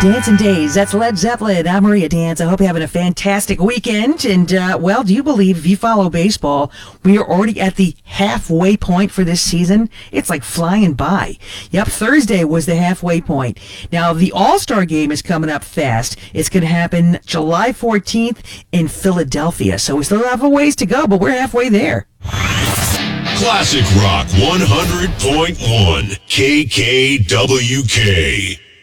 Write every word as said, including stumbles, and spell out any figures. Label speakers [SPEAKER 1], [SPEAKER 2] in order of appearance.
[SPEAKER 1] Dancing Days, that's Led Zeppelin. I'm Maria Dance. I hope you're having a fantastic weekend. And, uh, well, do you believe, if you follow baseball, we are already at the halfway point for this season? It's like flying by. Yep, Thursday was the halfway point. Now, the All-Star Game is coming up fast. It's going to happen July fourteenth in Philadelphia. So we still have a ways to go, but we're halfway there.
[SPEAKER 2] Classic Rock one hundred point one K K W K.